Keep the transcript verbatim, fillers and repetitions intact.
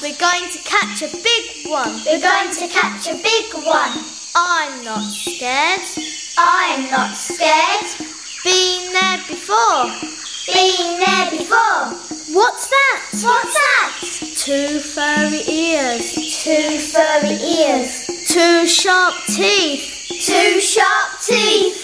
We're going to catch a big one. We're going to catch a big one. I'm not scared. I'm not scared. Been there before. Been there before. What's that? What's that? Two furry ears. Two furry ears. Two sharp teeth. Two sharp teeth.